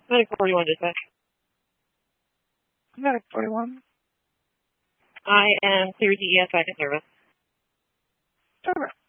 Medic 41 dispatch. Medic 41. I am clear DES back in service. Over.